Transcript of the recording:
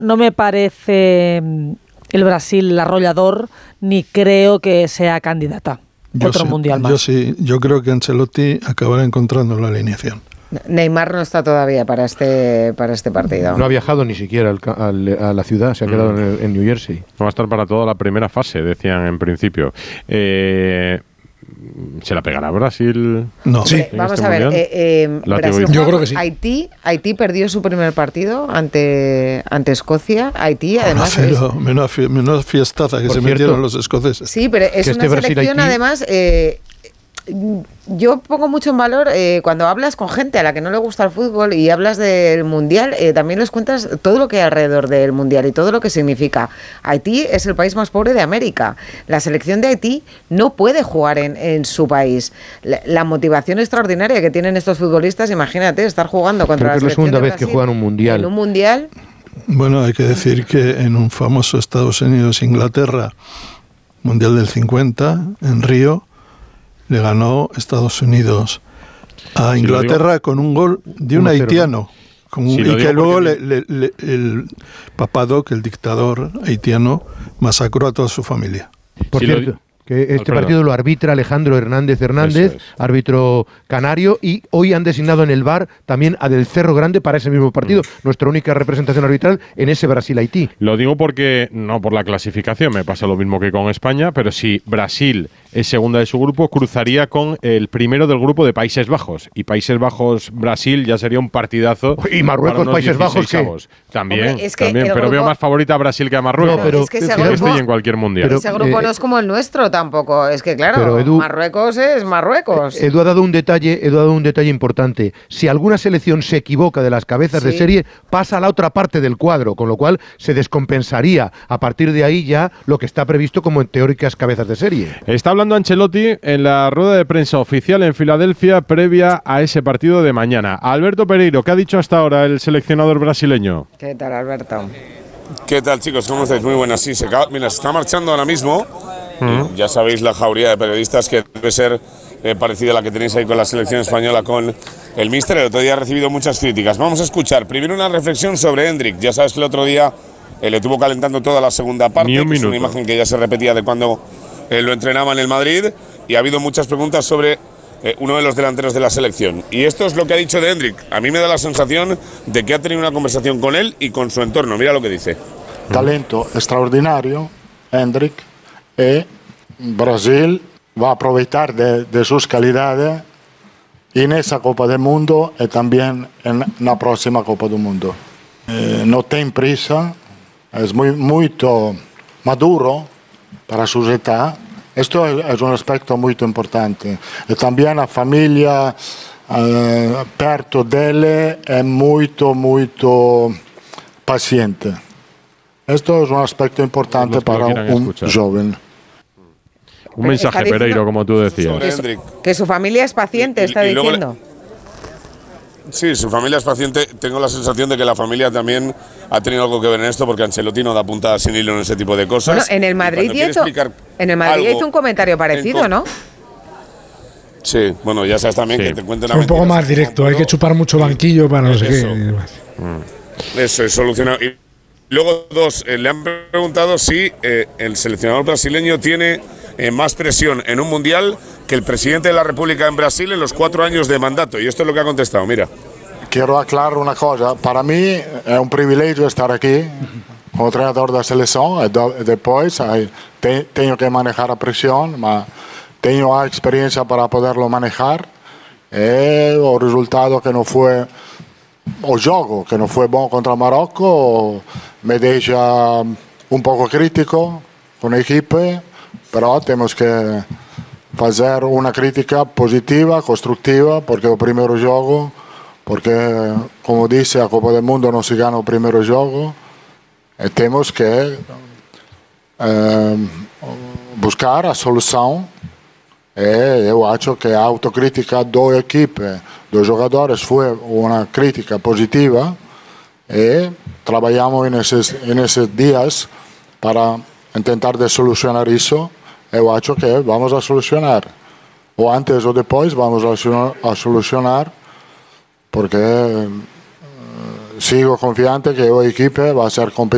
no me parece el Brasil arrollador, ni creo que sea candidata. Otro mundial más. Yo creo que Ancelotti acabará encontrando la alineación. Neymar no está todavía para este partido. No ha viajado ni siquiera a la ciudad, se ha quedado en New Jersey. No va a estar para toda la primera fase, decían en principio. ¿Se la pegará Brasil? No. Sí. Vamos a ver, Brasil, yo creo que sí. Haití perdió su primer partido ante Escocia. Haití, además. Menuda fiestaza que se metieron los escoceses. Sí, pero es una selección, además. Yo pongo mucho en valor cuando hablas con gente a la que no le gusta el fútbol y hablas del Mundial, también les cuentas todo lo que hay alrededor del Mundial y todo lo que significa. Haití es el país más pobre de América. La selección de Haití no puede jugar en su país. La motivación extraordinaria que tienen estos futbolistas, imagínate, estar jugando contra la selección de Brasil. Es la segunda vez que juegan un Mundial. En un Mundial. Bueno, hay que decir que en un famoso Estados Unidos-Inglaterra, Mundial del 50, en Río, le ganó Estados Unidos a Inglaterra con un gol de un haitiano. Y que luego el Papadoc, el dictador haitiano, masacró a toda su familia. Por cierto, que este partido lo arbitra Alejandro Hernández, árbitro canario, y hoy han designado en el VAR también a Del Cerro Grande para ese mismo partido, nuestra única representación arbitral en ese Brasil-Haití. Lo digo porque, no por la clasificación, me pasa lo mismo que con España, pero si Brasil es segunda de su grupo, cruzaría con el primero del grupo de Países Bajos. Y Países Bajos-Brasil ya sería un partidazo. Y Marruecos-Países Bajos, ¿qué? También, Hombre, pero grupo... veo más favorita a Brasil que a Marruecos. No, pero es que ese grupo, en cualquier mundial. Pero ese grupo no es como el nuestro tampoco. Es que claro, pero Edu, Marruecos es Marruecos. Edu ha dado un detalle importante. Si alguna selección se equivoca de las cabezas de serie, pasa a la otra parte del cuadro, con lo cual se descompensaría a partir de ahí ya lo que está previsto como en teóricas cabezas de serie. Está hablando Ancelotti en la rueda de prensa oficial en Filadelfia previa a ese partido de mañana. Alberto Pereiro, ¿qué ha dicho hasta ahora el seleccionador brasileño? ¿Qué tal, Alberto? ¿Qué tal, chicos? ¿Cómo estáis? Muy buenas. Sí, se está marchando ahora mismo. Ya sabéis la jauría de periodistas que debe ser parecida a la que tenéis ahí con la selección española, con el míster. El otro día ha recibido muchas críticas. Vamos a escuchar primero una reflexión sobre Endrick. Ya sabes que el otro día le estuvo calentando toda la segunda parte. Es una imagen que ya se repetía de cuando lo entrenaba en el Madrid. Y ha habido muchas preguntas sobre uno de los delanteros de la selección. Y esto es lo que ha dicho de Endrick. A mí me da la sensación de que ha tenido una conversación con él y con su entorno. Mira lo que dice. Talento extraordinario, Endrick. Brasil va a aprovechar de sus calidades en esa Copa del Mundo y también en la próxima Copa del Mundo. No tiene prisa, es muy maduro para su edad. Esto es un aspecto muy importante. Y también la familia perto de él es muy paciente. Esto es un aspecto importante para un joven. Un mensaje, Pereiro, como tú decías. Que su familia es paciente, está diciendo. Sí, su familia es paciente. Tengo la sensación de que la familia también ha tenido algo que ver en esto, porque Ancelotti no da puntadas sin hilo en ese tipo de cosas. Bueno, en el Madrid hizo un comentario parecido, ¿no? Sí, bueno, ya sabes también que te cuenten un poco más directo, hay que chupar mucho banquillo para no sé qué. Eso es solucionado. Y luego le han preguntado si el seleccionador brasileño tiene más presión en un mundial que el presidente de la República en Brasil en los 4 años de mandato. Y esto es lo que ha contestado, mira. Quiero aclarar una cosa. Para mí es un privilegio estar aquí como entrenador de la selección. Después tengo que manejar la presión, pero tengo la experiencia para poderlo manejar. El resultado que no fue, o juego que no fue bueno contra Marruecos, me deja un poco crítico con el equipo, pero tenemos que hacer una crítica positiva, constructiva, porque el primer juego, porque como dice, la Copa del Mundo no se gana el primer juego, tenemos que buscar a solución. Eu acho que a autocrítica do equipe, dos jogadores, foi uma crítica positiva e trabalhamos nesses dias para tentar de solucionar isso. Eu acho que vamos a solucionar. Ou antes ou depois vamos a solucionar, porque sigo confiante que a equipe vai ser competitiva.